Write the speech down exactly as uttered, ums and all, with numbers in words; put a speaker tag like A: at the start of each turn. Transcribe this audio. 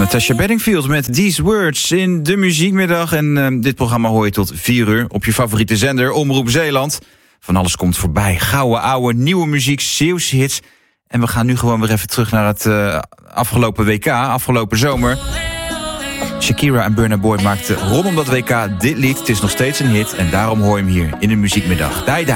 A: Natasha Bedingfield met These Words in de muziekmiddag. En uh, dit programma hoor je tot vier uur op je favoriete zender, Omroep Zeeland. Van alles komt voorbij. Gouden, oude, nieuwe muziek, Zeeuwse hits. En we gaan nu gewoon weer even terug naar het uh, afgelopen W K, afgelopen zomer. Shakira en Burna Boy maakten rondom dat W K dit lied. Het is nog steeds een hit en daarom hoor je hem hier in de muziekmiddag. Dai, dai.